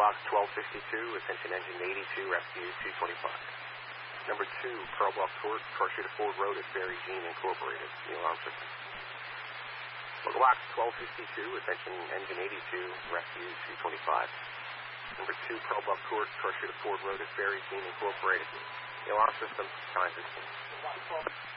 Box 1252, attention engine 82, rescue 225. Number 2, Pearl Bluff Court, Torshita Ford Road at Barry Jean Incorporated, the alarm system. Local Box 1252, attention engine 82, rescue 225. Number 2, Pearl Bluff Court, Torshita Ford Road at Barry Jean Incorporated, the alarm system, time 15.